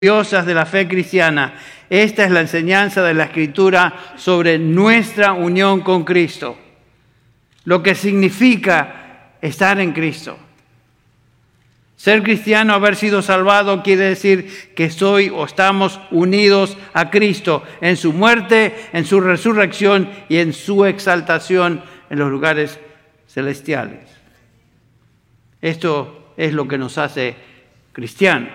gloriosas de la fe cristiana. Esta es la enseñanza de la Escritura sobre nuestra unión con Cristo, lo que significa estar en Cristo. Ser cristiano, haber sido salvado, quiere decir que soy o estamos unidos a Cristo en su muerte, en su resurrección y en su exaltación en los lugares celestiales. Esto es lo que nos hace cristianos.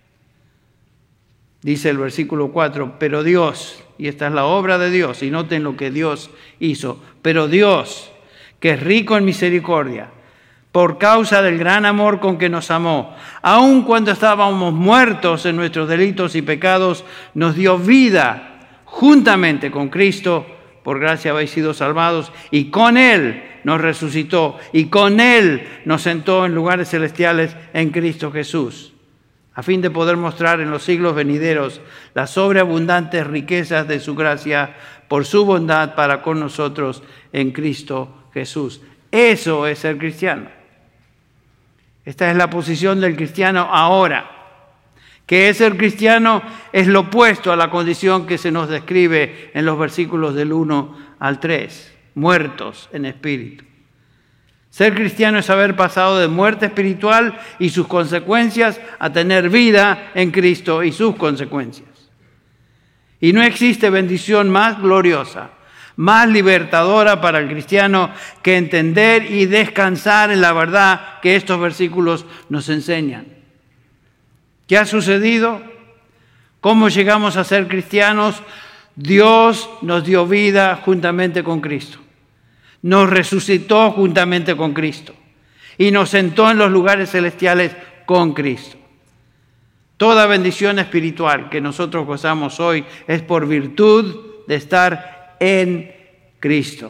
Dice el versículo 4, pero Dios, y esta es la obra de Dios, y noten lo que Dios hizo, pero Dios, que es rico en misericordia, por causa del gran amor con que nos amó, aun cuando estábamos muertos en nuestros delitos y pecados, nos dio vida juntamente con Cristo. Por gracia habéis sido salvados, y con Él nos resucitó, y con Él nos sentó en lugares celestiales en Cristo Jesús, a fin de poder mostrar en los siglos venideros las sobreabundantes riquezas de su gracia por su bondad para con nosotros en Cristo Jesús. Eso es ser cristiano. Esta es la posición del cristiano ahora. Que es ser cristiano es lo opuesto a la condición que se nos describe en los versículos del 1 al 3, muertos en espíritu. Ser cristiano es haber pasado de muerte espiritual y sus consecuencias a tener vida en Cristo y sus consecuencias. Y no existe bendición más gloriosa, más libertadora para el cristiano que entender y descansar en la verdad que estos versículos nos enseñan. ¿Qué ha sucedido? ¿Cómo llegamos a ser cristianos? Dios nos dio vida juntamente con Cristo. Nos resucitó juntamente con Cristo. Y nos sentó en los lugares celestiales con Cristo. Toda bendición espiritual que nosotros gozamos hoy es por virtud de estar en Cristo.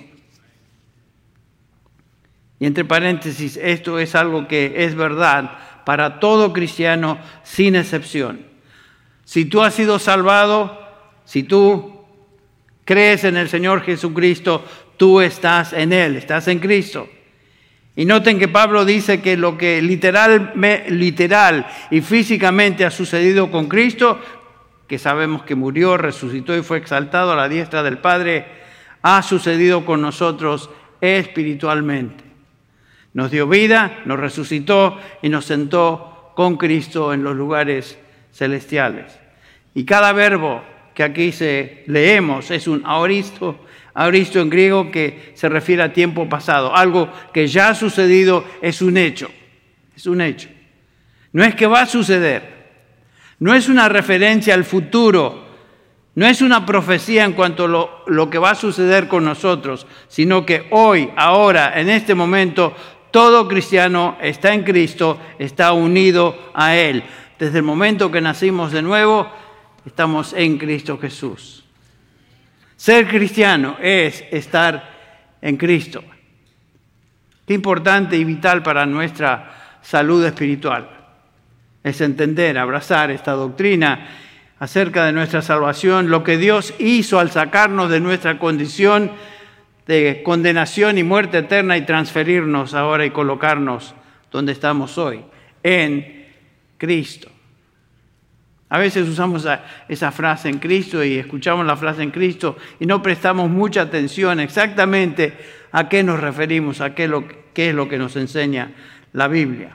Y entre paréntesis, esto es algo que es verdad para todo cristiano sin excepción. Si tú has sido salvado, si tú crees en el Señor Jesucristo, tú estás en Él, estás en Cristo. Y noten que Pablo dice que lo que literal y físicamente ha sucedido con Cristo, que sabemos que murió, resucitó y fue exaltado a la diestra del Padre, ha sucedido con nosotros espiritualmente. Nos dio vida, nos resucitó y nos sentó con Cristo en los lugares celestiales. Y cada verbo que aquí leemos es un aoristo en griego que se refiere a tiempo pasado. Algo que ya ha sucedido es un hecho. Es un hecho. No es que va a suceder. No es una referencia al futuro. No es una profecía en cuanto a lo que va a suceder con nosotros, sino que hoy, ahora, en este momento, todo cristiano está en Cristo, está unido a Él. Desde el momento que nacimos de nuevo, estamos en Cristo Jesús. Ser cristiano es estar en Cristo. Qué importante y vital para nuestra salud espiritual es entender, abrazar esta doctrina acerca de nuestra salvación, lo que Dios hizo al sacarnos de nuestra condición de condenación y muerte eterna y transferirnos ahora y colocarnos donde estamos hoy, en Cristo. A veces usamos esa frase en Cristo y escuchamos la frase en Cristo y no prestamos mucha atención exactamente a qué nos referimos, a qué es lo que nos enseña la Biblia.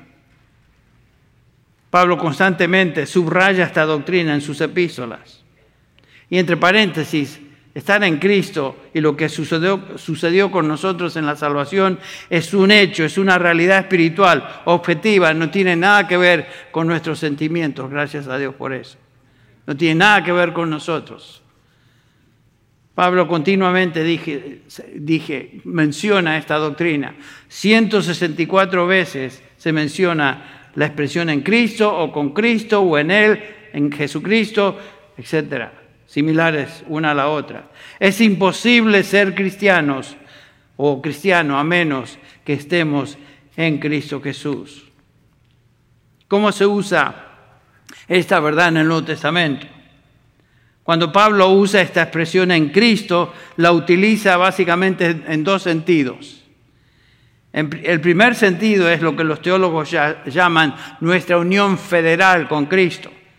Pablo constantemente subraya esta doctrina en sus epístolas. Y entre paréntesis, estar en Cristo y lo que sucedió con nosotros en la salvación es un hecho, es una realidad espiritual, objetiva, no tiene nada que ver con nuestros sentimientos, gracias a Dios por eso. No tiene nada que ver con nosotros. Pablo continuamente menciona esta doctrina. 164 veces se menciona la expresión en Cristo o con Cristo o en Él, en Jesucristo, etcétera. Similares una a la otra. Es imposible ser cristianos o cristiano a menos que estemos en Cristo Jesús. ¿Cómo se usa esta verdad en el Nuevo Testamento? Cuando Pablo usa esta expresión en Cristo, la utiliza básicamente en dos sentidos. El primer sentido es lo que los teólogos llaman nuestra unión federal con Cristo,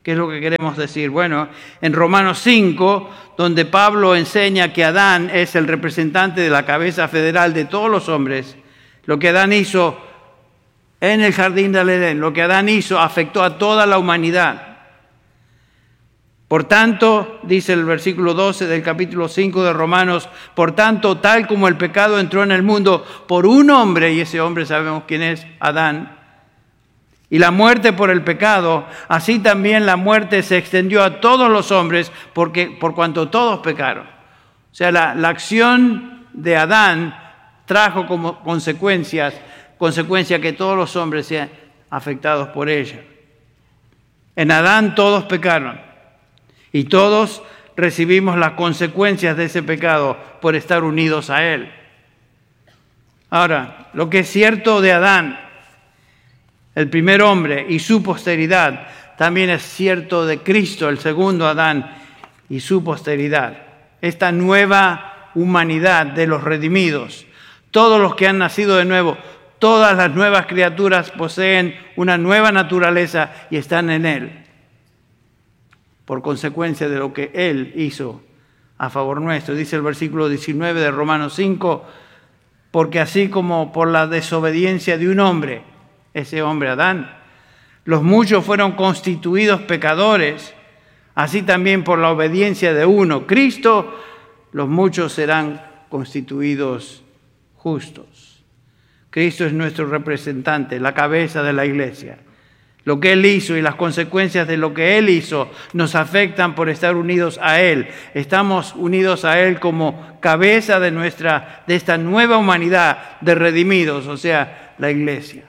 ¿Qué es lo que queremos decir? Bueno, en Romanos 5, donde Pablo enseña que Adán es el representante de la cabeza federal de todos los hombres, lo que Adán hizo en el jardín del Edén, lo que Adán hizo afectó a toda la humanidad. Por tanto, dice el versículo 12 del capítulo 5 de Romanos, por tanto, tal como el pecado entró en el mundo por un hombre, y ese hombre sabemos quién es, Adán, y la muerte por el pecado, así también la muerte se extendió a todos los hombres por cuanto todos pecaron. O sea, la acción de Adán trajo como consecuencia que todos los hombres sean afectados por ella. En Adán todos pecaron y todos recibimos las consecuencias de ese pecado por estar unidos a él. Ahora, lo que es cierto de Adán, el primer hombre, y su posteridad, también es cierto de Cristo, el segundo Adán, y su posteridad. Esta nueva humanidad de los redimidos, todos los que han nacido de nuevo, todas las nuevas criaturas poseen una nueva naturaleza y están en Él, por consecuencia de lo que Él hizo a favor nuestro. Dice el versículo 19 de Romanos 5, porque así como por la desobediencia de un hombre, ese hombre Adán, los muchos fueron constituidos pecadores, así también por la obediencia de uno, Cristo, los muchos serán constituidos justos. Cristo es nuestro representante, la cabeza de la iglesia. Lo que Él hizo y las consecuencias de lo que Él hizo nos afectan por estar unidos a Él. Estamos unidos a Él como cabeza de esta nueva humanidad de redimidos, o sea, la iglesia.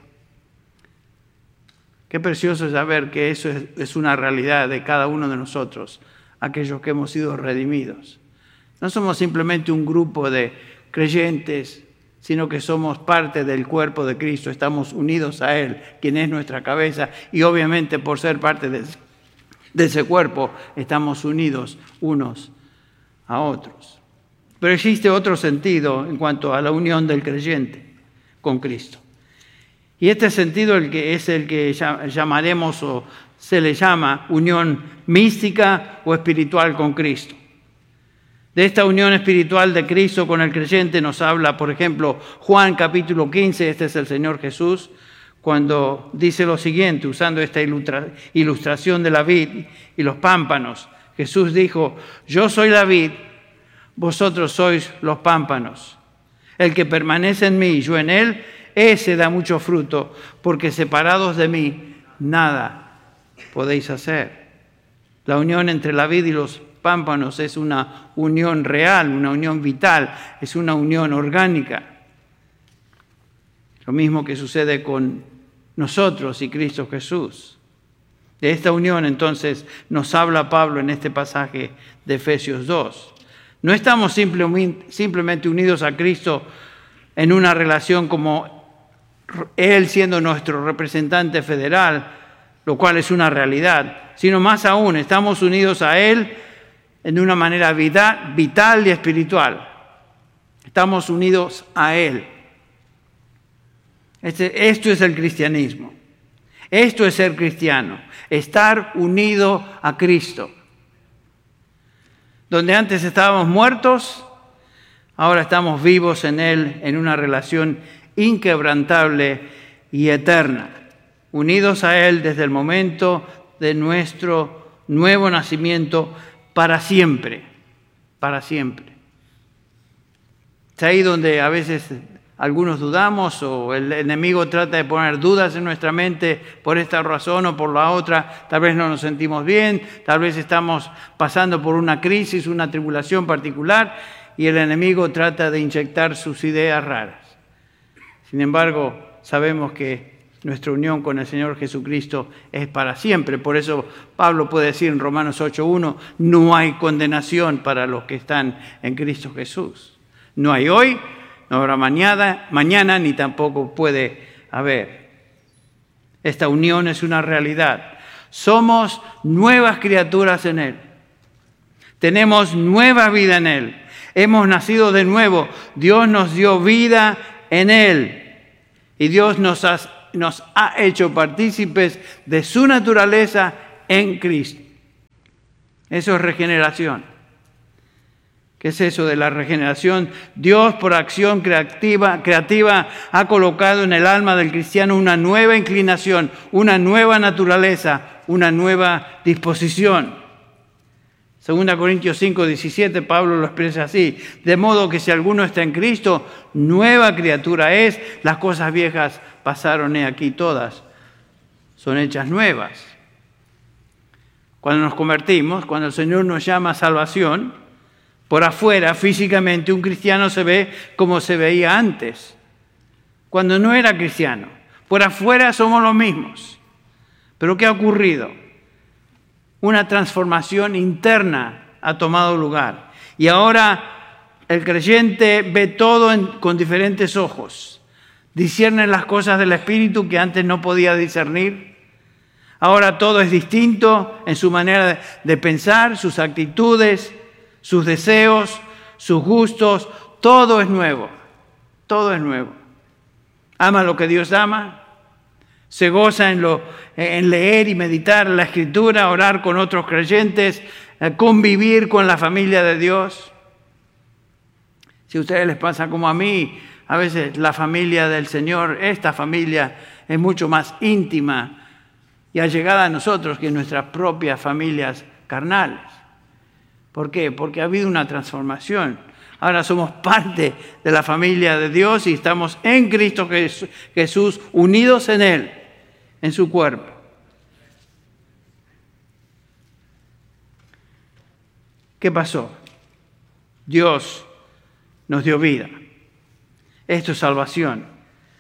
Qué precioso saber que eso es una realidad de cada uno de nosotros, aquellos que hemos sido redimidos. No somos simplemente un grupo de creyentes, sino que somos parte del cuerpo de Cristo, estamos unidos a Él, quien es nuestra cabeza, y obviamente por ser parte de ese cuerpo, estamos unidos unos a otros. Pero existe otro sentido en cuanto a la unión del creyente con Cristo. Y este sentido es el que llamaremos o se le llama unión mística o espiritual con Cristo. De esta unión espiritual de Cristo con el creyente nos habla, por ejemplo, Juan capítulo 15, este es el Señor Jesús, cuando dice lo siguiente, usando esta ilustración de la vid y los pámpanos. Jesús dijo, yo soy la vid, vosotros sois los pámpanos. El que permanece en mí y yo en él, ese da mucho fruto, porque separados de mí, nada podéis hacer. La unión entre la vid y los pámpanos es una unión real, una unión vital, es una unión orgánica. Lo mismo que sucede con nosotros y Cristo Jesús. De esta unión entonces nos habla Pablo en este pasaje de Efesios 2. No estamos simplemente unidos a Cristo en una relación como Él siendo nuestro representante federal, lo cual es una realidad, sino más aún, estamos unidos a Él en una manera vital y espiritual. Estamos unidos a Él. Esto es el cristianismo. Esto es ser cristiano. Estar unido a Cristo. Donde antes estábamos muertos, ahora estamos vivos en Él, en una relación inquebrantable y eterna. Unidos a Él desde el momento de nuestro nuevo nacimiento, para siempre, para siempre. Es ahí donde a veces algunos dudamos o el enemigo trata de poner dudas en nuestra mente por esta razón o por la otra. Tal vez no nos sentimos bien, tal vez estamos pasando por una crisis, una tribulación particular y el enemigo trata de inyectar sus ideas raras. Sin embargo, sabemos que nuestra unión con el Señor Jesucristo es para siempre. Por eso Pablo puede decir en Romanos 8:1, no hay condenación para los que están en Cristo Jesús. No hay hoy, no habrá mañana, ni tampoco puede haber. Esta unión es una realidad. Somos nuevas criaturas en Él. Tenemos nueva vida en Él. Hemos nacido de nuevo. Dios nos dio vida en Él. Y Dios nos ha hecho partícipes de su naturaleza en Cristo. Eso es regeneración. ¿Qué es eso de la regeneración? Dios, por acción creativa, ha colocado en el alma del cristiano una nueva inclinación, una nueva naturaleza, una nueva disposición. 2 Corintios 5, 17, Pablo lo expresa así: de modo que si alguno está en Cristo, nueva criatura es, las cosas viejas pasaron, he aquí todas son hechas nuevas. Cuando nos convertimos, cuando el Señor nos llama a salvación, por afuera, físicamente, un cristiano se ve como se veía antes, cuando no era cristiano. Por afuera somos los mismos. Pero ¿qué ha ocurrido? Una transformación interna ha tomado lugar. Y ahora el creyente ve todo con diferentes ojos. Discierne las cosas del Espíritu que antes no podía discernir. Ahora todo es distinto en su manera de pensar, sus actitudes, sus deseos, sus gustos. Todo es nuevo. Todo es nuevo. Ama lo que Dios ama. Se goza en leer y meditar la Escritura, orar con otros creyentes, convivir con la familia de Dios. Si a ustedes les pasa como a mí, a veces la familia del Señor, esta familia es mucho más íntima y allegada a nosotros que nuestras propias familias carnales. ¿Por qué? Porque ha habido una transformación. Ahora somos parte de la familia de Dios y estamos en Cristo Jesús, unidos en Él, en su cuerpo. ¿Qué pasó? Dios nos dio vida. Esto es salvación.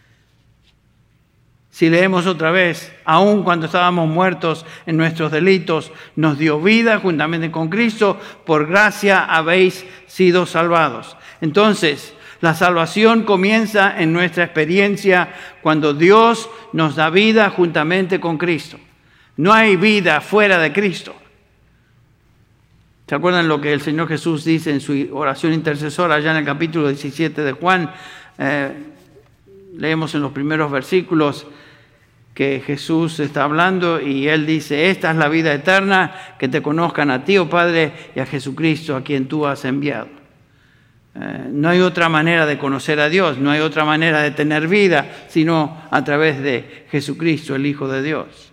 Si leemos otra vez, aun cuando estábamos muertos en nuestros delitos, nos dio vida juntamente con Cristo, por gracia habéis sido salvados. Entonces, la salvación comienza en nuestra experiencia cuando Dios nos da vida juntamente con Cristo. No hay vida fuera de Cristo. ¿Se acuerdan lo que el Señor Jesús dice en su oración intercesora allá en el capítulo 17 de Juan? Leemos en los primeros versículos que Jesús está hablando y Él dice: esta es la vida eterna, que te conozcan a ti, oh Padre, y a Jesucristo, a quien tú has enviado. No hay otra manera de conocer a Dios, no hay otra manera de tener vida, sino a través de Jesucristo, el Hijo de Dios.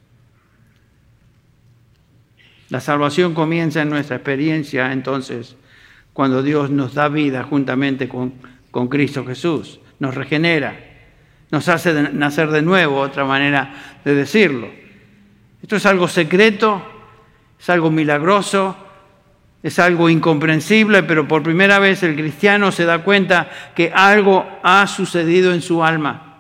La salvación comienza en nuestra experiencia, entonces, cuando Dios nos da vida juntamente con Cristo Jesús, nos regenera, nos hace nacer de nuevo, otra manera de decirlo. Esto es algo secreto, es algo milagroso, es algo incomprensible, pero por primera vez el cristiano se da cuenta que algo ha sucedido en su alma.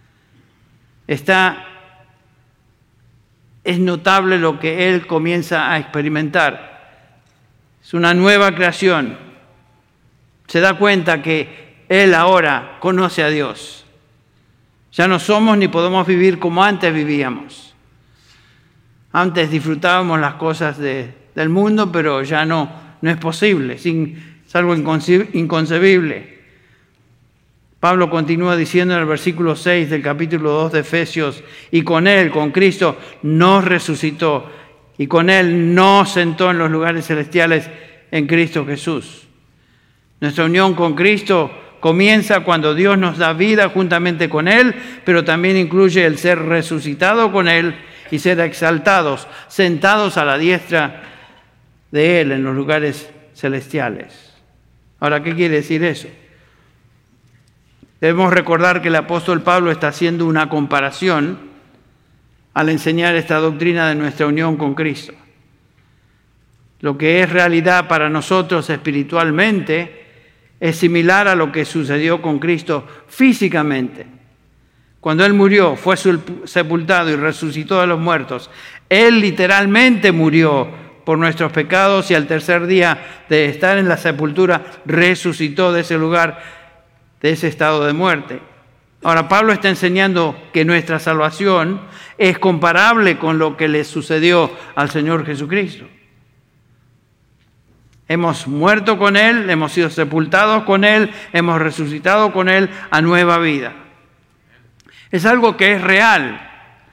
Es notable lo que él comienza a experimentar. Es una nueva creación. Se da cuenta que él ahora conoce a Dios. Ya no somos ni podemos vivir como antes vivíamos. Antes disfrutábamos las cosas del mundo, pero ya no es posible, es algo inconcebible. Pablo continúa diciendo en el versículo 6 del capítulo 2 de Efesios: y con Él, con Cristo, nos resucitó, y con Él nos sentó en los lugares celestiales en Cristo Jesús. Nuestra unión con Cristo comienza cuando Dios nos da vida juntamente con Él, pero también incluye el ser resucitado con Él y ser exaltados, sentados a la diestra de Él en los lugares celestiales. Ahora, ¿qué quiere decir eso? Debemos recordar que el apóstol Pablo está haciendo una comparación al enseñar esta doctrina de nuestra unión con Cristo. Lo que es realidad para nosotros espiritualmente es similar a lo que sucedió con Cristo físicamente. Cuando Él murió, fue sepultado y resucitó de los muertos, Él literalmente murió por nuestros pecados y al tercer día de estar en la sepultura resucitó de ese lugar, de ese estado de muerte. Ahora, Pablo está enseñando que nuestra salvación es comparable con lo que le sucedió al Señor Jesucristo. Hemos muerto con Él, hemos sido sepultados con Él, hemos resucitado con Él a nueva vida. Es algo que es real,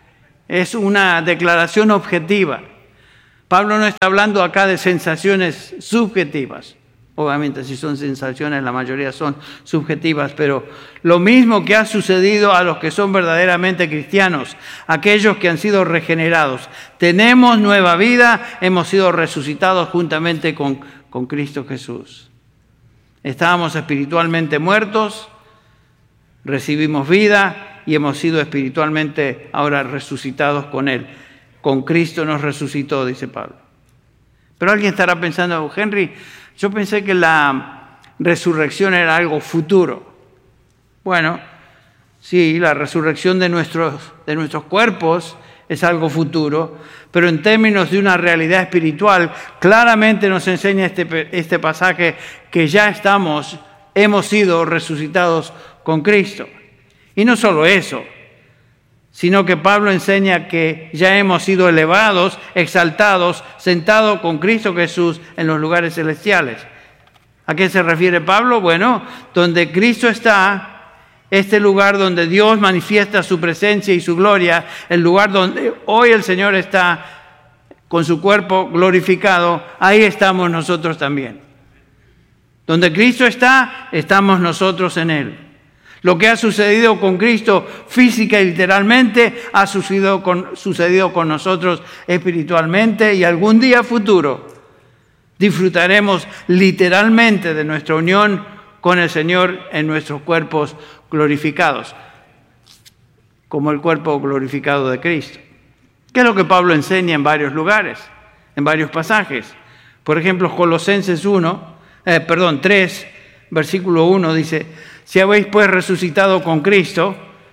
Es una declaración objetiva. Pablo no está hablando acá de sensaciones subjetivas. Obviamente, si son sensaciones, la mayoría son subjetivas, pero lo mismo que ha sucedido a los que son verdaderamente cristianos, aquellos que han sido regenerados. Tenemos nueva vida, hemos sido resucitados juntamente con Cristo Jesús. Estábamos espiritualmente muertos, recibimos vida y hemos sido espiritualmente ahora resucitados con Él. Con Cristo nos resucitó, dice Pablo. Pero alguien estará pensando, Henry, yo pensé que la resurrección era algo futuro. Bueno, sí, la resurrección de nuestros cuerpos es algo futuro, pero en términos de una realidad espiritual, claramente nos enseña este pasaje que ya hemos sido resucitados con Cristo. Y no solo eso, sino que Pablo enseña que ya hemos sido elevados, exaltados, sentados con Cristo Jesús en los lugares celestiales. ¿A qué se refiere Pablo? Bueno, donde Cristo está, este lugar donde Dios manifiesta su presencia y su gloria, el lugar donde hoy el Señor está con su cuerpo glorificado, ahí estamos nosotros también. Donde Cristo está, estamos nosotros en Él. Lo que ha sucedido con Cristo física y literalmente ha sucedido con nosotros espiritualmente, y algún día futuro disfrutaremos literalmente de nuestra unión con el Señor en nuestros cuerpos glorificados, como el cuerpo glorificado de Cristo. ¿Qué es lo que Pablo enseña en varios lugares, en varios pasajes? Por ejemplo, Colosenses 3, versículo 1 dice: si habéis pues resucitado con Cristo,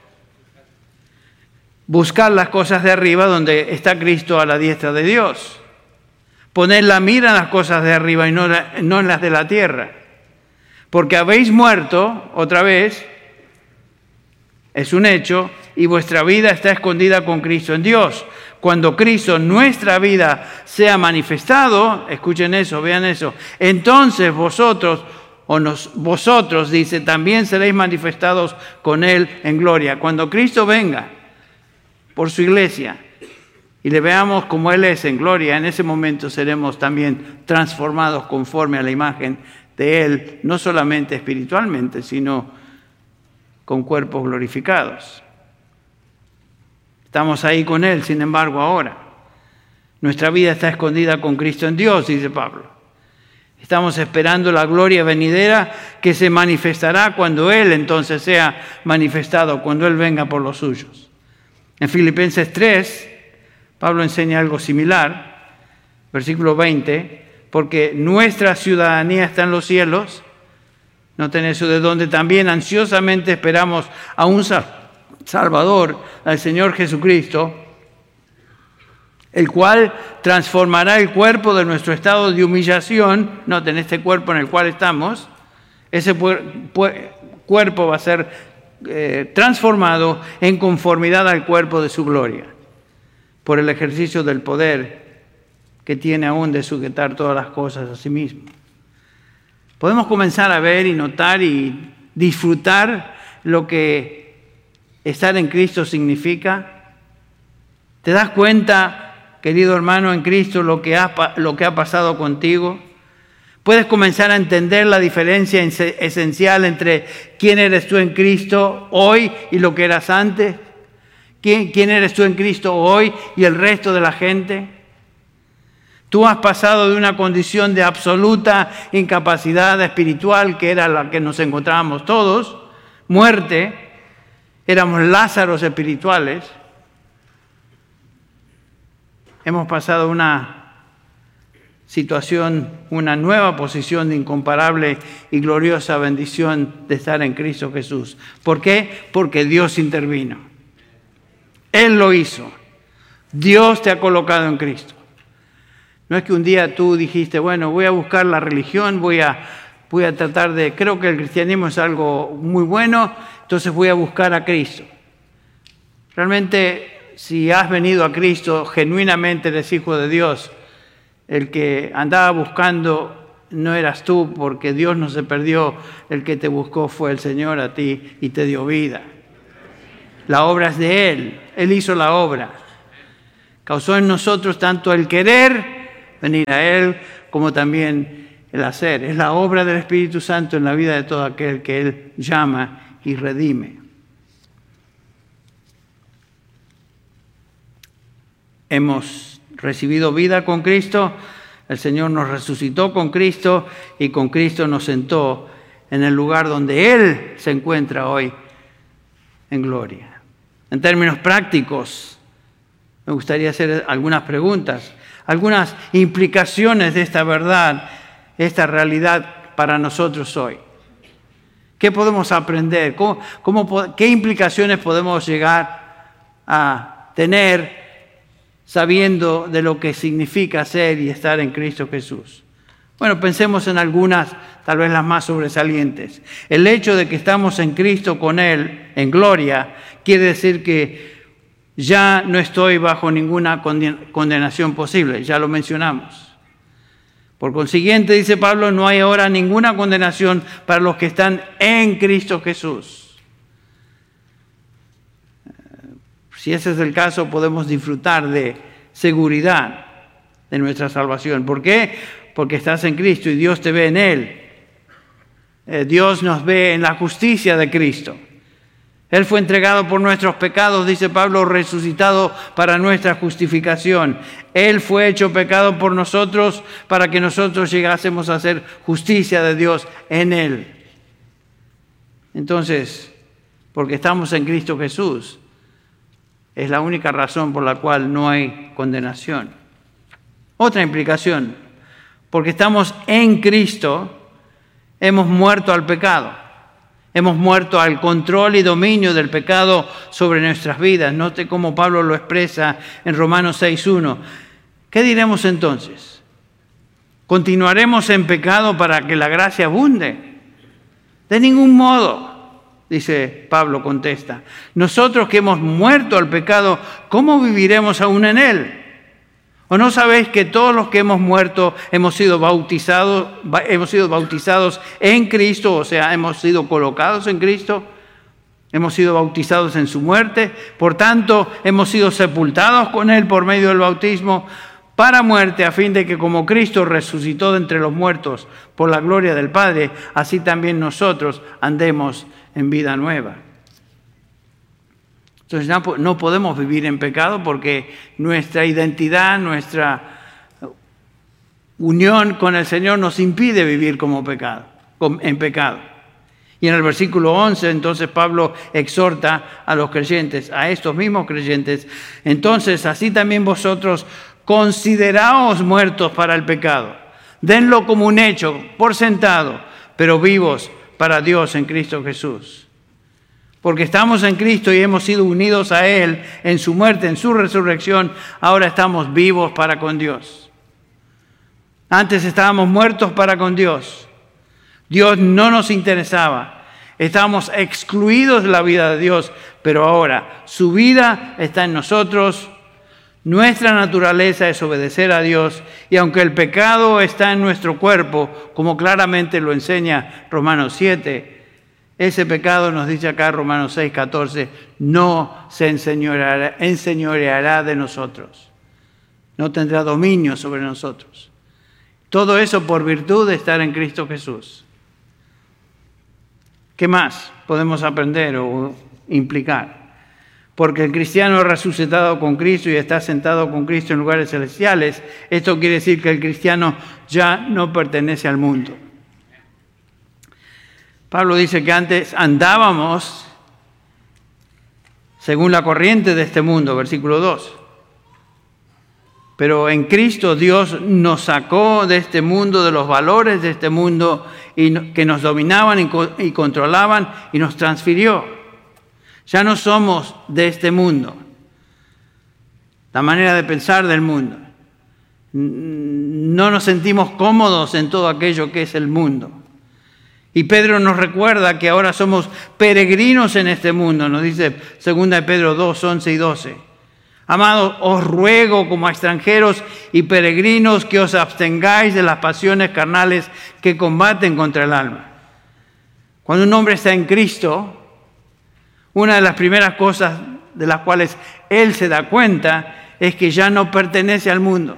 buscad las cosas de arriba donde está Cristo a la diestra de Dios. Poned la mira en las cosas de arriba y no en las de la tierra. Porque habéis muerto, otra vez, es un hecho, y vuestra vida está escondida con Cristo en Dios. Cuando Cristo, nuestra vida, sea manifestado, escuchen eso, vean eso, entonces vosotros, dice, también seréis manifestados con Él en gloria. Cuando Cristo venga por su iglesia y le veamos como Él es en gloria, en ese momento seremos también transformados conforme a la imagen de Él, no solamente espiritualmente, sino con cuerpos glorificados. Estamos ahí con Él, sin embargo, ahora. Nuestra vida está escondida con Cristo en Dios, dice Pablo. Estamos esperando la gloria venidera que se manifestará cuando Él entonces sea manifestado, cuando Él venga por los suyos. En Filipenses 3, Pablo enseña algo similar, versículo 20, porque nuestra ciudadanía está en los cielos, noten eso, de donde también ansiosamente esperamos a un Salvador, al Señor Jesucristo, el cual transformará el cuerpo de nuestro estado de humillación. Noten, este cuerpo en el cual estamos, ese cuerpo va a ser transformado en conformidad al cuerpo de su gloria, por el ejercicio del poder que tiene aún de sujetar todas las cosas a sí mismo. Podemos comenzar a ver y notar y disfrutar lo que estar en Cristo significa. ¿Te das cuenta, querido hermano en Cristo, lo que ha pasado contigo? Puedes comenzar a entender la diferencia esencial entre quién eres tú en Cristo hoy y lo que eras antes. ¿Quién eres tú en Cristo hoy y el resto de la gente? Tú has pasado de una condición de absoluta incapacidad espiritual, que era la que nos encontrábamos todos, muerte, éramos Lázaros espirituales. Hemos pasado una situación, una nueva posición de incomparable y gloriosa bendición de estar en Cristo Jesús. ¿Por qué? Porque Dios intervino. Él lo hizo. Dios te ha colocado en Cristo. No es que un día tú dijiste, bueno, voy a buscar la religión, voy a tratar de, creo que el cristianismo es algo muy bueno, entonces voy a buscar a Cristo. Realmente, si has venido a Cristo, genuinamente eres hijo de Dios. El que andaba buscando no eras tú, porque Dios no se perdió. El que te buscó fue el Señor a ti y te dio vida. La obra es de Él. Él hizo la obra. Causó en nosotros tanto el querer venir a Él como también el hacer. Es la obra del Espíritu Santo en la vida de todo aquel que Él llama y redime. Hemos recibido vida con Cristo, el Señor nos resucitó con Cristo y con Cristo nos sentó en el lugar donde Él se encuentra hoy en gloria. En términos prácticos, me gustaría hacer algunas preguntas, algunas implicaciones de esta verdad, esta realidad para nosotros hoy. ¿Qué podemos aprender? ¿Qué implicaciones podemos llegar a tener sabiendo de lo que significa ser y estar en Cristo Jesús? Bueno, pensemos en algunas, tal vez las más sobresalientes. El hecho de que estamos en Cristo con Él, en gloria, quiere decir que ya no estoy bajo ninguna condenación posible, ya lo mencionamos. Por consiguiente, dice Pablo, no hay ahora ninguna condenación para los que están en Cristo Jesús. Si ese es el caso, podemos disfrutar de seguridad de nuestra salvación. ¿Por qué? Porque estás en Cristo y Dios te ve en Él. Dios nos ve en la justicia de Cristo. Él fue entregado por nuestros pecados, dice Pablo, resucitado para nuestra justificación. Él fue hecho pecado por nosotros para que nosotros llegásemos a hacer justicia de Dios en Él. Entonces, porque estamos en Cristo Jesús, es la única razón por la cual no hay condenación. Otra implicación, porque estamos en Cristo, hemos muerto al pecado. Hemos muerto al control y dominio del pecado sobre nuestras vidas. Note cómo Pablo lo expresa en Romanos 6:1. ¿Qué diremos entonces? ¿Continuaremos en pecado para que la gracia abunde? De ningún modo, dice Pablo, contesta. Nosotros que hemos muerto al pecado, ¿cómo viviremos aún en él? ¿O no sabéis que todos los que hemos muerto hemos sido bautizados en Cristo? O sea, hemos sido colocados en Cristo, hemos sido bautizados en su muerte. Por tanto, hemos sido sepultados con Él por medio del bautismo para muerte, a fin de que como Cristo resucitó de entre los muertos por la gloria del Padre, así también nosotros andemos en vida nueva. Entonces no podemos vivir en pecado porque nuestra identidad, nuestra unión con el Señor nos impide vivir en pecado. Y en el versículo 11, entonces Pablo exhorta a los creyentes, a estos mismos creyentes, entonces así también vosotros consideraos muertos para el pecado. Denlo como un hecho, por sentado, pero vivos para Dios en Cristo Jesús. Porque estamos en Cristo y hemos sido unidos a Él en su muerte, en su resurrección, ahora estamos vivos para con Dios. Antes estábamos muertos para con Dios. Dios no nos interesaba. Estábamos excluidos de la vida de Dios, pero ahora su vida está en nosotros. Nuestra naturaleza es obedecer a Dios y aunque el pecado está en nuestro cuerpo, como claramente lo enseña Romanos 7, ese pecado, nos dice acá Romanos 6:14, no se enseñoreará de nosotros. No tendrá dominio sobre nosotros. Todo eso por virtud de estar en Cristo Jesús. ¿Qué más podemos aprender o implicar? Porque el cristiano ha resucitado con Cristo y está sentado con Cristo en lugares celestiales. Esto quiere decir que el cristiano ya no pertenece al mundo. Pablo dice que antes andábamos según la corriente de este mundo, versículo 2. Pero en Cristo Dios nos sacó de este mundo, de los valores de este mundo que nos dominaban y controlaban y nos transfirió. Ya no somos de este mundo, la manera de pensar del mundo. No nos sentimos cómodos en todo aquello que es el mundo. Y Pedro nos recuerda que ahora somos peregrinos en este mundo, nos dice 2 de Pedro 2, 11 y 12. Amados, os ruego como a extranjeros y peregrinos que os abstengáis de las pasiones carnales que combaten contra el alma. Cuando un hombre está en Cristo, una de las primeras cosas de las cuales él se da cuenta es que ya no pertenece al mundo.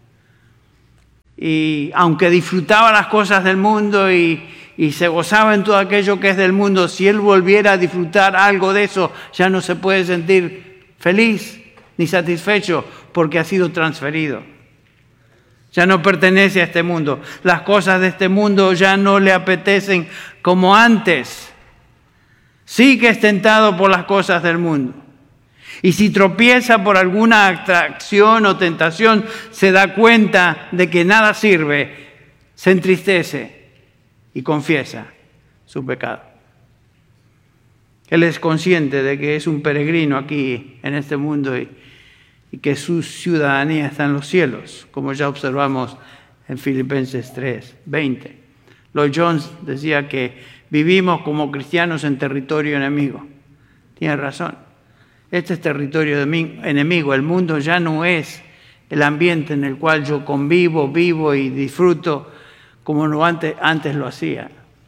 Y aunque disfrutaba las cosas del mundo y se gozaba en todo aquello que es del mundo, si él volviera a disfrutar algo de eso, ya no se puede sentir feliz ni satisfecho porque ha sido transferido. Ya no pertenece a este mundo. Las cosas de este mundo ya no le apetecen como antes. Sí que es tentado por las cosas del mundo. Y si tropieza por alguna atracción o tentación, se da cuenta de que nada sirve, se entristece y confiesa su pecado. Él es consciente de que es un peregrino aquí en este mundo y que su ciudadanía está en los cielos, como ya observamos en Filipenses 3:20. Lloyd Jones decía que vivimos como cristianos en territorio enemigo. Tiene razón. Este es territorio enemigo. El mundo ya no es el ambiente en el cual yo convivo, vivo y disfruto como antes lo hacía.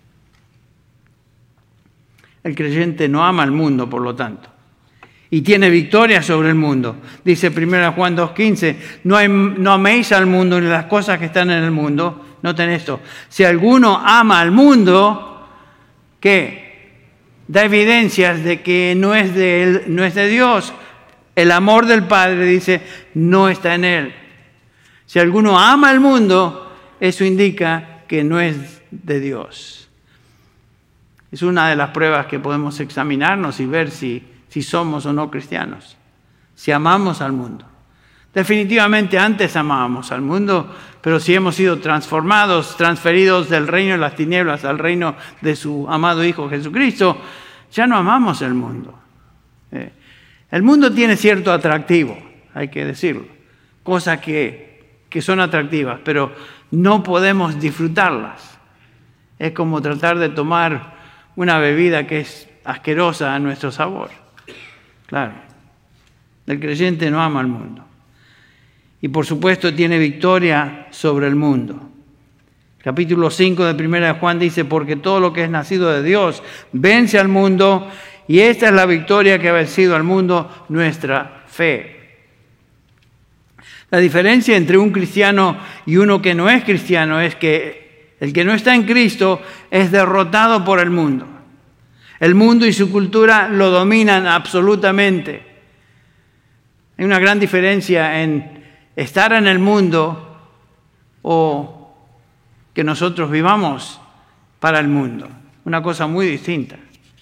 El creyente no ama al mundo, por lo tanto, y tiene victoria sobre el mundo. Dice 1 Juan 2:15, no améis al mundo ni las cosas que están en el mundo. Noten esto, si alguno ama al mundo, ¿qué? Da evidencias de que no es de él, no es de Dios. El amor del Padre, dice, no está en él. Si alguno ama al mundo, eso indica que no es de Dios. Es una de las pruebas que podemos examinarnos y ver si somos o no cristianos, si amamos al mundo. Definitivamente antes amábamos al mundo, pero si hemos sido transformados, transferidos del reino de las tinieblas al reino de su amado Hijo Jesucristo, ya no amamos el mundo. El mundo tiene cierto atractivo, hay que decirlo, cosas que son atractivas, pero no podemos disfrutarlas. Es como tratar de tomar una bebida que es asquerosa a nuestro sabor. Claro, el creyente no ama al mundo. Y por supuesto tiene victoria sobre el mundo. Capítulo 5 de 1 Juan dice, porque todo lo que es nacido de Dios vence al mundo, y esta es la victoria que ha vencido al mundo, nuestra fe. La diferencia entre un cristiano y uno que no es cristiano es que el que no está en Cristo es derrotado por el mundo. El mundo y su cultura lo dominan absolutamente. Hay una gran diferencia en estar en el mundo o que nosotros vivamos para el mundo. Una cosa muy distinta.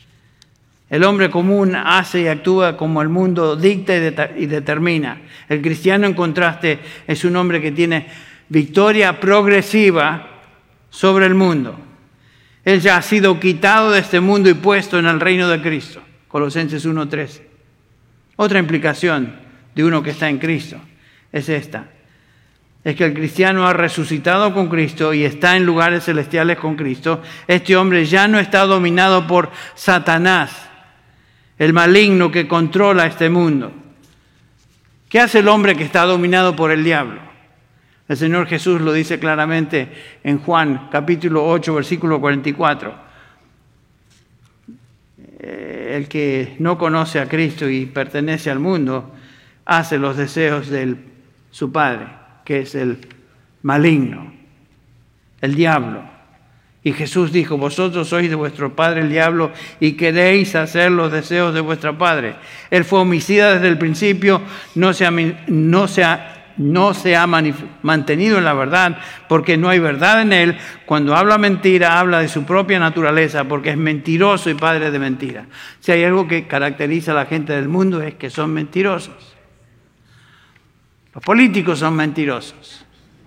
El hombre común hace y actúa como el mundo dicta y determina. El cristiano, en contraste, es un hombre que tiene victoria progresiva sobre el mundo. Él ya ha sido quitado de este mundo y puesto en el reino de Cristo. Colosenses 1:13. Otra implicación de uno que está en Cristo es esta. Es que el cristiano ha resucitado con Cristo y está en lugares celestiales con Cristo. Este hombre ya no está dominado por Satanás, el maligno que controla este mundo. ¿Qué hace el hombre que está dominado por el diablo? El Señor Jesús lo dice claramente en Juan capítulo 8, versículo 44. El que no conoce a Cristo y pertenece al mundo, hace los deseos de su padre, que es el maligno, el diablo. Y Jesús dijo, vosotros sois de vuestro padre el diablo y queréis hacer los deseos de vuestro padre. Él fue homicida desde el principio, no se ha mantenido en la verdad, porque no hay verdad en él. Cuando habla mentira, habla de su propia naturaleza, porque es mentiroso y padre de mentira. Si hay algo que caracteriza a la gente del mundo es que son mentirosos. Los políticos son mentirosos.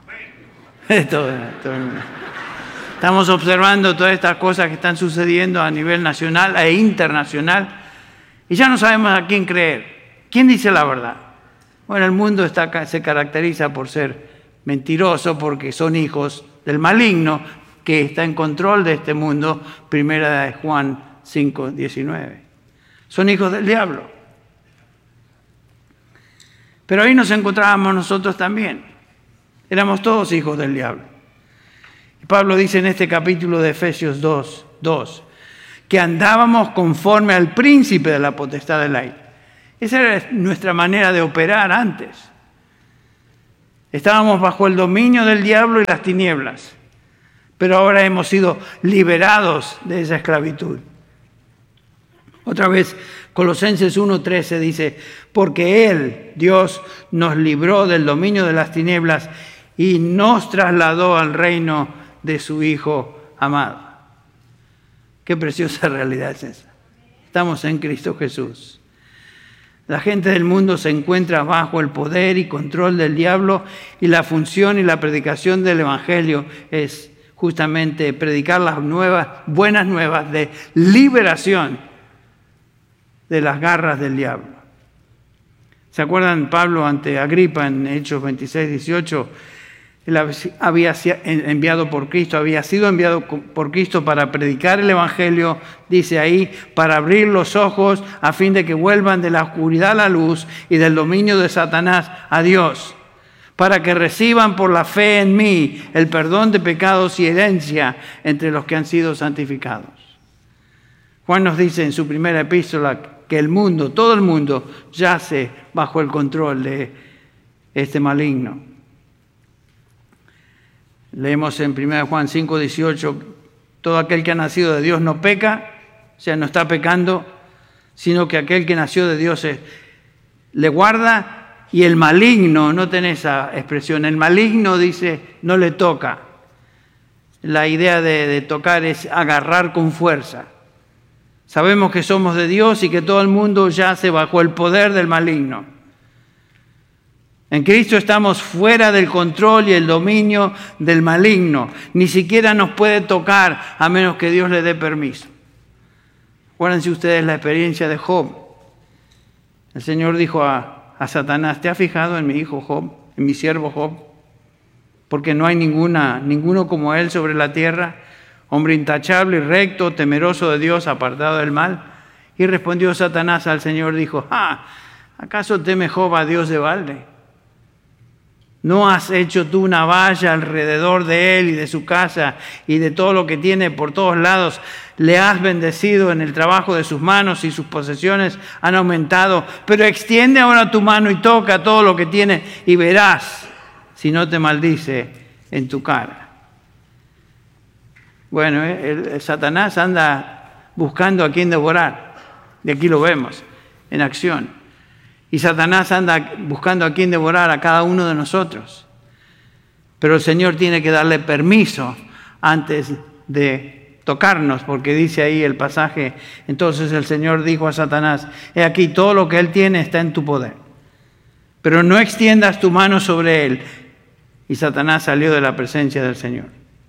Estamos observando todas estas cosas que están sucediendo a nivel nacional e internacional y ya no sabemos a quién creer. ¿Quién dice la verdad? Bueno, el mundo se caracteriza por ser mentiroso porque son hijos del maligno que está en control de este mundo. 1 Juan 5:19. Son hijos del diablo. Pero ahí nos encontrábamos nosotros también. Éramos todos hijos del diablo. Y Pablo dice en este capítulo de Efesios 2, que andábamos conforme al príncipe de la potestad del aire. Esa era nuestra manera de operar antes. Estábamos bajo el dominio del diablo y las tinieblas, pero ahora hemos sido liberados de esa esclavitud. Otra vez, Colosenses 1:13 dice, porque Él, Dios, nos libró del dominio de las tinieblas y nos trasladó al reino de su Hijo amado. Qué preciosa realidad es esa. Estamos en Cristo Jesús. La gente del mundo se encuentra bajo el poder y control del diablo y la función y la predicación del Evangelio es justamente predicar las buenas nuevas de liberación de las garras del diablo. ¿Se acuerdan Pablo ante Agripa en Hechos 26:18? Él había enviado por Cristo, había sido enviado por Cristo para predicar el Evangelio, dice ahí, para abrir los ojos a fin de que vuelvan de la oscuridad a la luz y del dominio de Satanás a Dios, para que reciban por la fe en mí el perdón de pecados y herencia entre los que han sido santificados. Juan nos dice en su primera epístola que el mundo, todo el mundo, yace bajo el control de este maligno. Leemos en 1 Juan 5:18, todo aquel que ha nacido de Dios no peca, o sea, no está pecando, sino que aquel que nació de Dios le guarda, y el maligno, noten esa expresión, el maligno dice, no le toca. La idea de tocar es agarrar con fuerza. Sabemos que somos de Dios y que todo el mundo yace bajo el poder del maligno. En Cristo estamos fuera del control y el dominio del maligno. Ni siquiera nos puede tocar a menos que Dios le dé permiso. Acuérdense ustedes la experiencia de Job. El Señor dijo a Satanás, ¿te has fijado en mi hijo Job, en mi siervo Job? Porque no hay ninguno como él sobre la tierra, hombre intachable y recto, temeroso de Dios, apartado del mal. Y respondió Satanás al Señor, dijo, ¿acaso teme Job a Dios de balde? ¿No has hecho tú una valla alrededor de él y de su casa y de todo lo que tiene por todos lados? Le has bendecido en el trabajo de sus manos y sus posesiones han aumentado. Pero extiende ahora tu mano y toca todo lo que tiene y verás si no te maldice en tu cara. Bueno, Satanás anda buscando a quien devorar. Y aquí lo vemos en acción. Y Satanás anda buscando a quien devorar a cada uno de nosotros. Pero el Señor tiene que darle permiso antes de tocarnos, porque dice ahí el pasaje, entonces el Señor dijo a Satanás, he aquí todo lo que él tiene está en tu poder, pero no extiendas tu mano sobre él. Y Satanás salió de la presencia del Señor.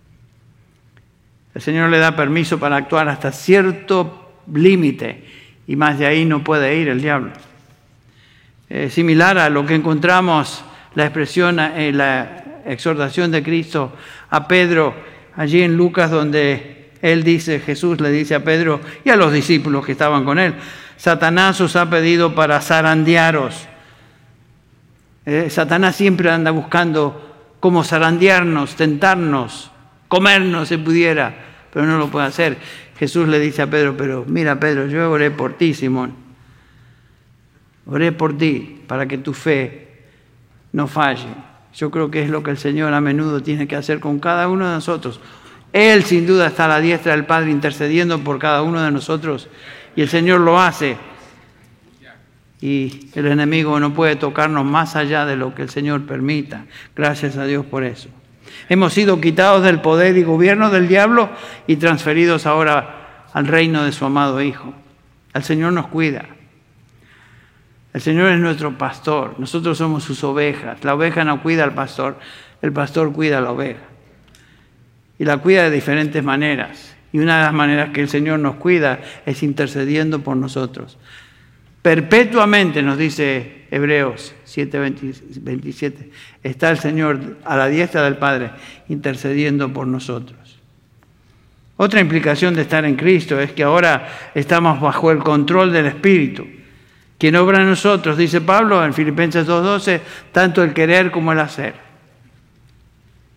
El Señor le da permiso para actuar hasta cierto límite, y más de ahí no puede ir el diablo. Similar a lo que encontramos la expresión en la exhortación de Cristo a Pedro, allí en Lucas, donde él dice, Jesús le dice a Pedro y a los discípulos que estaban con él, Satanás os ha pedido para zarandearos. Satanás siempre anda buscando cómo zarandearnos, tentarnos, comernos si pudiera, pero no lo puede hacer. Jesús le dice a Pedro, pero mira Pedro, yo oré por ti, Simón. Oré por ti para que tu fe no falle. Yo creo que es lo que el Señor a menudo tiene que hacer con cada uno de nosotros. Él sin duda está a la diestra del Padre intercediendo por cada uno de nosotros y el Señor lo hace. Y el enemigo no puede tocarnos más allá de lo que el Señor permita. Gracias a Dios por eso. Hemos sido quitados del poder y gobierno del diablo y transferidos ahora al reino de su amado Hijo. El Señor nos cuida. El Señor es nuestro pastor, nosotros somos sus ovejas. La oveja no cuida al pastor, el pastor cuida a la oveja. Y la cuida de diferentes maneras. Y una de las maneras que el Señor nos cuida es intercediendo por nosotros. Perpetuamente, nos dice Hebreos 7:27, está el Señor a la diestra del Padre intercediendo por nosotros. Otra implicación de estar en Cristo es que ahora estamos bajo el control del Espíritu. Quien obra en nosotros, dice Pablo en Filipenses 2:12, tanto el querer como el hacer.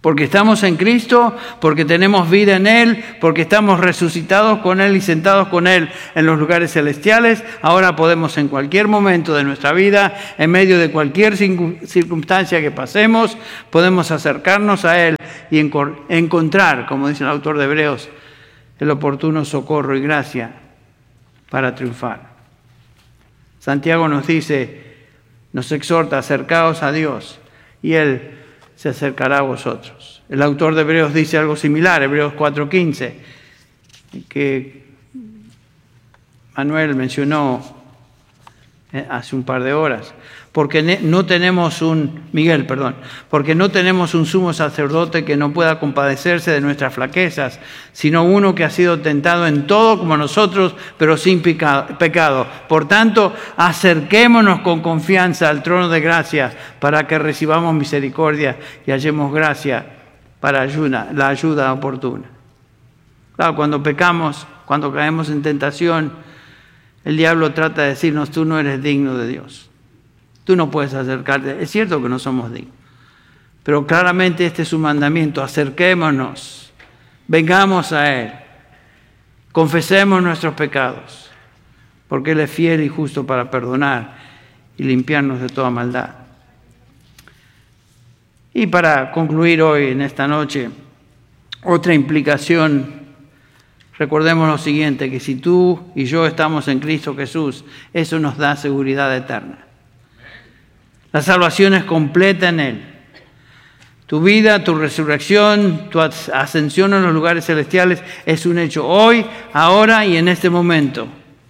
Porque estamos en Cristo, porque tenemos vida en Él, porque estamos resucitados con Él y sentados con Él en los lugares celestiales. Ahora podemos en cualquier momento de nuestra vida, en medio de cualquier circunstancia que pasemos, podemos acercarnos a Él y encontrar, como dice el autor de Hebreos, el oportuno socorro y gracia para triunfar. Santiago nos dice, nos exhorta, acercaos a Dios y Él se acercará a vosotros. El autor de Hebreos dice algo similar, Hebreos 4:15, que Manuel mencionó hace un par de horas. Porque no tenemos porque no tenemos un sumo sacerdote que no pueda compadecerse de nuestras flaquezas, sino uno que ha sido tentado en todo como nosotros, pero sin pecado. Por tanto, acerquémonos con confianza al trono de gracia para que recibamos misericordia y hallemos gracia para la ayuda oportuna. Claro, cuando pecamos, cuando caemos en tentación, el diablo trata de decirnos, tú no eres digno de Dios. Tú no puedes acercarte. Es cierto que no somos dignos, pero claramente este es su mandamiento. Acerquémonos, vengamos a Él, confesemos nuestros pecados, porque Él es fiel y justo para perdonar y limpiarnos de toda maldad. Y para concluir hoy, en esta noche, otra implicación, recordemos lo siguiente, que si tú y yo estamos en Cristo Jesús, eso nos da seguridad eterna. La salvación es completa en Él. Tu vida, tu resurrección, tu ascensión en los lugares celestiales es un hecho hoy, ahora y en este momento.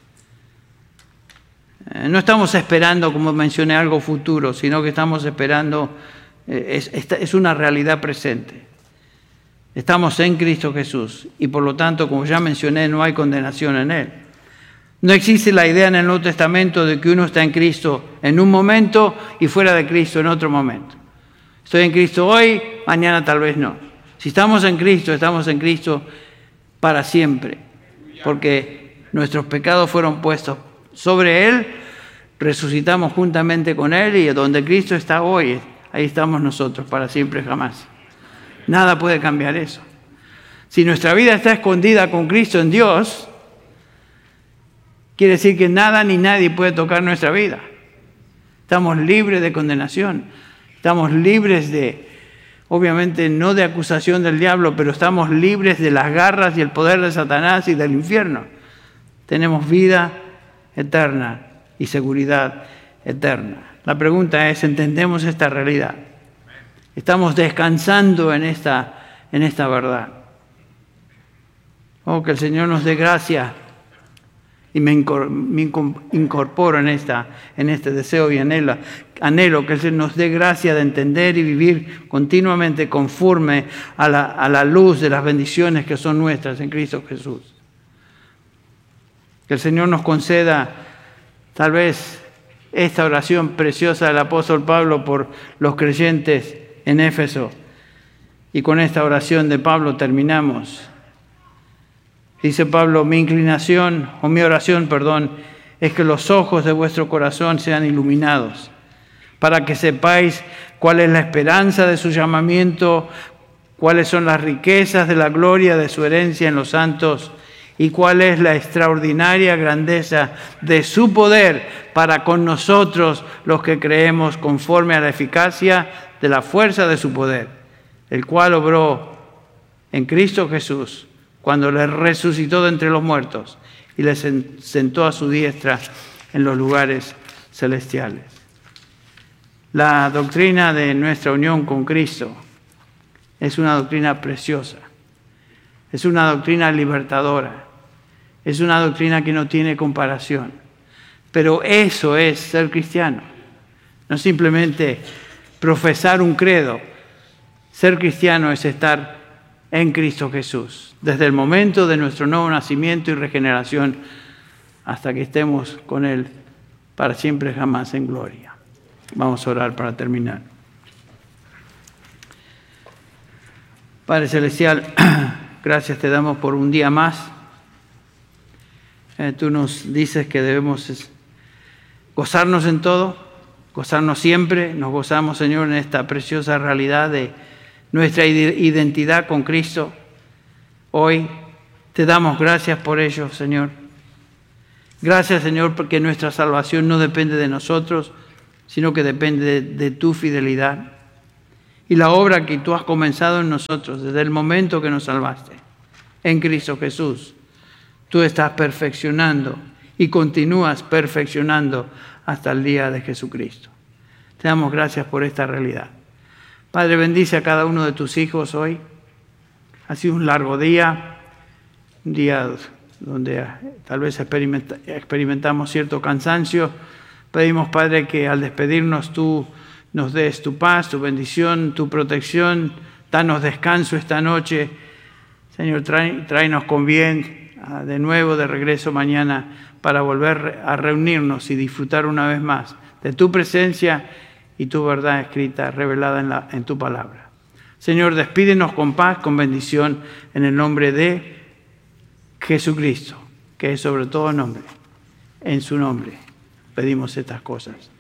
No estamos esperando, como mencioné, algo futuro, sino que estamos esperando, es una realidad presente. Estamos en Cristo Jesús y por lo tanto, como ya mencioné, no hay condenación en Él. No existe la idea en el Nuevo Testamento de que uno está en Cristo en un momento y fuera de Cristo en otro momento. Estoy en Cristo hoy, mañana tal vez no. Si estamos en Cristo para siempre, porque nuestros pecados fueron puestos sobre Él, resucitamos juntamente con Él y donde Cristo está hoy, ahí estamos nosotros para siempre jamás. Nada puede cambiar eso. Si nuestra vida está escondida con Cristo en Dios, quiere decir que nada ni nadie puede tocar nuestra vida. Estamos libres de condenación. Estamos libres obviamente no de acusación del diablo, pero estamos libres de las garras y el poder de Satanás y del infierno. Tenemos vida eterna y seguridad eterna. La pregunta es, ¿entendemos esta realidad? ¿Estamos descansando en esta verdad? Oh, que el Señor nos dé gracia. Y me incorporo en este deseo y anhelo que Él nos dé gracia de entender y vivir continuamente conforme a la luz de las bendiciones que son nuestras en Cristo Jesús. Que el Señor nos conceda tal vez esta oración preciosa del apóstol Pablo por los creyentes en Éfeso. Y con esta oración de Pablo terminamos. Dice Pablo, mi oración, es que los ojos de vuestro corazón sean iluminados, para que sepáis cuál es la esperanza de su llamamiento, cuáles son las riquezas de la gloria de su herencia en los santos y cuál es la extraordinaria grandeza de su poder para con nosotros los que creemos conforme a la eficacia de la fuerza de su poder, el cual obró en Cristo Jesús, cuando le resucitó de entre los muertos y le sentó a su diestra en los lugares celestiales. La doctrina de nuestra unión con Cristo es una doctrina preciosa, es una doctrina libertadora, es una doctrina que no tiene comparación. Pero eso es ser cristiano, no simplemente profesar un credo. Ser cristiano es estar en Cristo Jesús, desde el momento de nuestro nuevo nacimiento y regeneración hasta que estemos con Él para siempre jamás en gloria. Vamos a orar para terminar. Padre Celestial, gracias te damos por un día más. Tú nos dices que debemos gozarnos en todo, gozarnos siempre. Nos gozamos, Señor, en esta preciosa realidad de nuestra identidad con Cristo. Hoy te damos gracias por ello, Señor. Gracias, Señor, porque nuestra salvación no depende de nosotros, sino que depende de tu fidelidad. Y la obra que tú has comenzado en nosotros desde el momento que nos salvaste, en Cristo Jesús, tú estás perfeccionando y continúas perfeccionando hasta el día de Jesucristo. Te damos gracias por esta realidad. Padre, bendice a cada uno de tus hijos hoy. Ha sido un largo día, un día donde tal vez experimentamos cierto cansancio. Pedimos, Padre, que al despedirnos tú nos des tu paz, tu bendición, tu protección. Danos descanso esta noche. Señor, tráenos con bien de nuevo, de regreso mañana, para volver a reunirnos y disfrutar una vez más de tu presencia y tu verdad escrita, revelada en tu palabra. Señor, despídenos con paz, con bendición, en el nombre de Jesucristo, que es sobre todo nombre. En su nombre pedimos estas cosas.